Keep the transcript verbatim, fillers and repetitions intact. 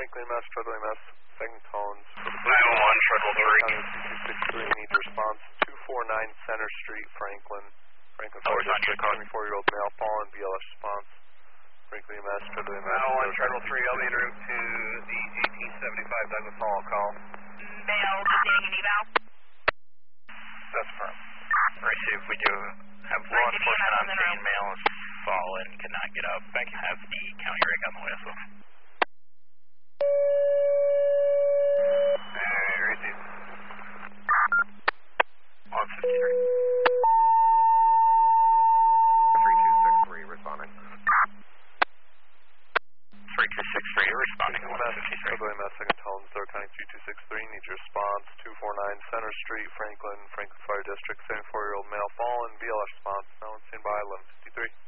Franklin, Mass, Treadwell, Mass, second tones. nine one one, Treadwell three. County two two six three, needs response. two forty-nine Center Street, Franklin. Franklin Oh, Fire it's on District, your code. twenty-four-year-old male, fallen, B L S response. Franklin, Mass, Treadwell, Mass. nine one one, Treadwell three, I'll be en route to the eighteen seventy-five Douglas Hall call. Mail, containing an eval. That's firm. Receive, we do have law enforcement on scene, mail is fallen, cannot get up. Thank you. Have the county rig on the way as well. Hey, receive. one fifty-three. three two six three, responding. three two six three, responding to one Mass, fifty-three. Treadwell, Mass, second tones, third County two two six three, needs response. two forty-nine Center Street, Franklin. Franklin Fire District, seventy-four-year-old male, fallen, B L S response. Now on standby, eleven fifty-three.